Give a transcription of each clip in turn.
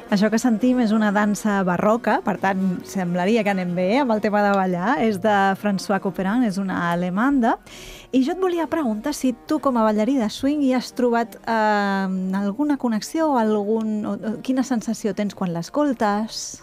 Això que sentim és una dansa barroca, per tant, semblaria que anem bé amb el tema de ballar. És de François Couperin, és una alemanda. I jo et volia preguntar si tu, com a ballarí de swing, hi has trobat alguna connexió o quina sensació tens quan l'escoltes?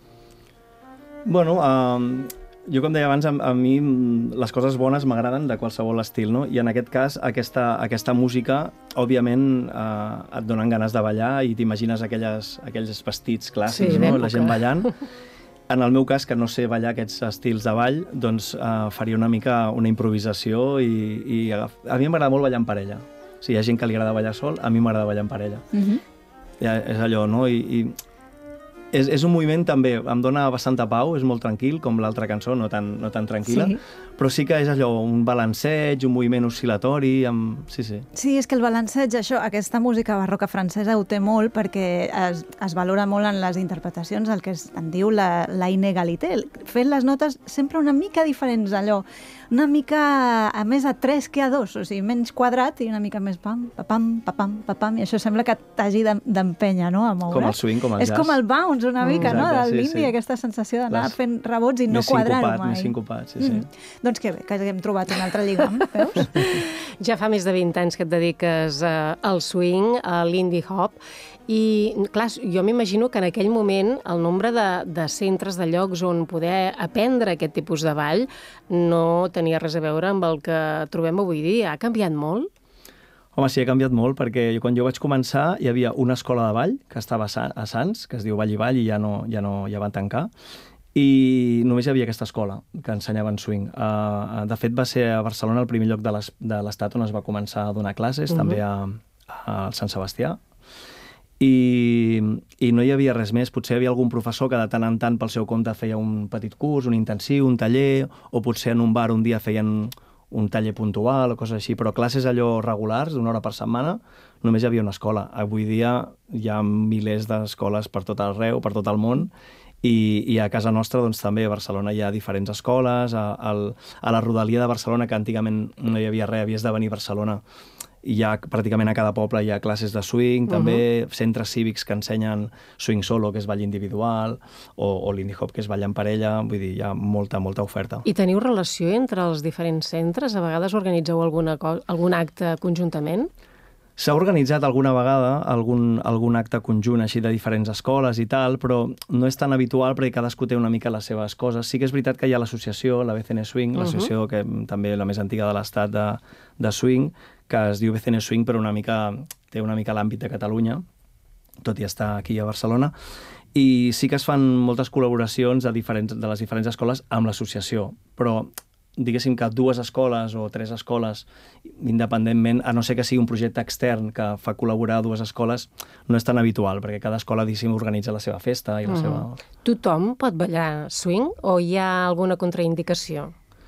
Bueno, jo, com deia abans, a mi les coses bones m'agraden de qualsevol estil, no? I en aquest cas, aquesta música, òbviament, et donen ganes de ballar i t'imagines aquells vestits clàssics, no? La gent ballant. En el meu cas, que no sé ballar aquests estils de ball, doncs faria una mica una improvisació i a mi m'agrada molt ballar en parella. O sigui, hi ha gent que li agrada ballar sol, a mi m'agrada ballar en parella. És allò, no? I és un moviment també, em dona bastanta pau, és molt tranquil, com l'altra cançó, no tan tranquil·la, però sí que és allò, un balanceig, un moviment oscil·latori, sí. Sí, és que el balanceig, aquesta música barroca francesa ho té molt perquè es valora molt en les interpretacions el que en diu la inegalité, fent les notes sempre una mica diferents, allò, una mica a més a 3 que a 2, o sigui, menys quadrat i una mica més pam, papam, papam, papam, i això sembla que t'hagi d'empènyer, no?, a moure. Com el swing, com el jazz. És com el bounce una mica, no?, de l'indi, aquesta sensació d'anar fent rebots i no quadrar-ho mai. Més sincopat, sí. Doncs que bé, que hem trobat un altre lligam, veus? Ja fa més de 20 anys que et dediques al swing, a l'indie hop, i, clar, jo m'imagino que en aquell moment el nombre de centres, de llocs on poder aprendre aquest tipus de ball no tenia res a veure amb el que trobem avui dia. Ha canviat molt? Home, sí, ha canviat molt, perquè quan jo vaig començar hi havia una escola de ball que estava a Sants, que es diu Ball i Ball, i ja van tancar, i només hi havia aquesta escola que ensenyaven swing. De fet, va ser a Barcelona el primer lloc de l'estat on es va començar a donar classes, també al Sant Sebastià, i no hi havia res més. Potser hi havia algun professor que de tant en tant pel seu compte feia un petit curs, un intensiu, un taller, o potser en un bar un dia feien un taller puntual o coses així, però classes allò regulars, d'una hora per setmana, només hi havia una escola. Avui dia hi ha milers d'escoles per tot arreu, per tot el món, i a casa nostra doncs, també a Barcelona hi ha diferents escoles, a la rodalia de Barcelona, que antigament no hi havia res, havies de venir a Barcelona, i pràcticament a cada poble hi ha classes de swing, també centres cívics que ensenyen swing solo, que és ball individual, o l'indie hop, que és ball en parella, vull dir, hi ha molta oferta. I teniu relació entre els diferents centres? A vegades organitzeu algun acte conjuntament? S'ha organitzat alguna vegada algun acte conjunt així de diferents escoles i tal, però no és tan habitual perquè cadascú té una mica les seves coses. Sí que és veritat que hi ha l'associació, la BCN Swing, l'associació que també la més antiga de l'estat de swing, que es diu BCN Swing, però té una mica l'àmbit de Catalunya, tot i estar aquí a Barcelona, i sí que es fan moltes col·laboracions de les diferents escoles amb l'associació, però diguéssim que 2 escoles o 3 escoles, independentment, a no ser que sigui un projecte extern que fa col·laborar 2 escoles, no és tan habitual, perquè cada escola, diguéssim, organitza la seva festa i la seva... Tothom pot ballar swing o hi ha alguna contraindicació?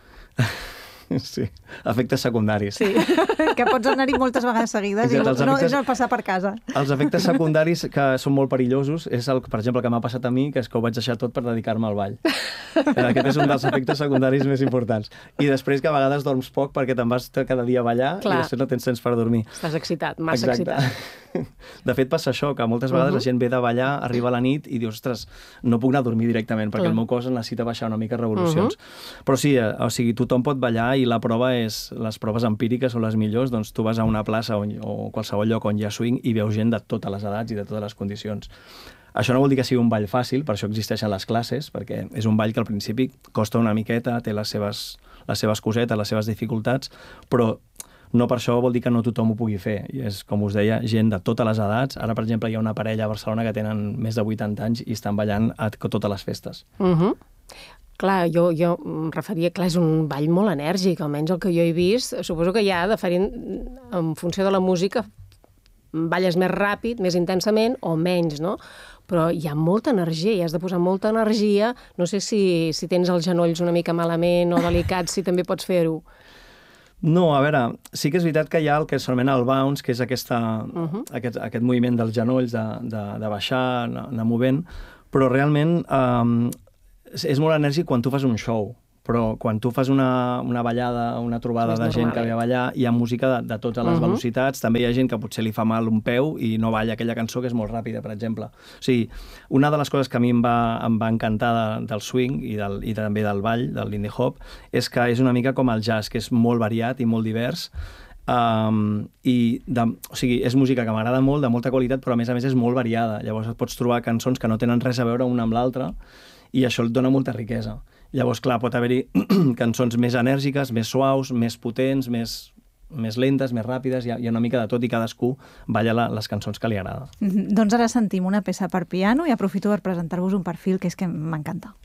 Sí, efectes secundaris. Sí, que pots anar-hi moltes vegades seguides i no és el passar per casa. Els efectes secundaris que són molt perillosos és el, per exemple, que m'ha passat a mi, que és que ho vaig deixar tot per dedicar-me al ball. Aquest és un dels efectes secundaris més importants. I després que a vegades dorms poc perquè te'n vas cada dia a ballar i després no tens temps per dormir. Estàs excitat, massa excitat. De fet, passa això, que moltes vegades la gent ve de ballar, arriba a la nit i dius, ostres, no puc anar a dormir directament perquè el meu cos necessita baixar una mica revolucions. Però sí, o sigui, tothom pot ballar i la prova és, les proves empíriques són les millors, doncs tu vas a una plaça o qualsevol lloc on hi ha swing i veus gent de totes les edats i de totes les condicions. Això no vol dir que sigui un ball fàcil, per això existeixen les classes, perquè és un ball que al principi costa una miqueta, té les seves cosetes, les seves dificultats, però no per això vol dir que no tothom ho pugui fer. I és, com us deia, gent de totes les edats. Ara, per exemple, hi ha una parella a Barcelona que tenen més de 80 anys i estan ballant a totes les festes. Clar, jo em referia, clar, és un ball molt enèrgic, almenys el que jo he vist. Suposo que hi ha diferent, en funció de la música, balles més ràpid, més intensament o menys, no? Però hi ha molta energia, i has de posar molta energia. No sé si tens els genolls una mica malament o delicats, si també pots fer-ho. No, a veure, sí que és veritat que hi ha el que s'anomena el bounce, que és aquest moviment dels genolls de baixar, anar movent, però realment és molt enèrgic quan tu fas un show, però quan tu fas una ballada, una trobada de gent que ve a ballar, hi ha música de totes les velocitats, també hi ha gent que potser li fa mal un peu i no balla aquella cançó que és molt ràpida, per exemple. O sigui, una de les coses que a mi em va encantar del swing i també del ball, del lindy hop, és que és una mica com el jazz, que és molt variat i molt divers, o sigui, és música que m'agrada molt, de molta qualitat, però a més és molt variada. Llavors pots trobar cançons que no tenen res a veure una amb l'altra i això et dona molta riquesa. Llavors, clar, pot haver-hi cançons més enèrgiques, més suaus, més potents, més lentes, més ràpides, hi ha una mica de tot i cadascú balla les cançons que li agrada. Doncs ara sentim una peça per piano i aprofito per presentar-vos un perfil que és que m'encanta.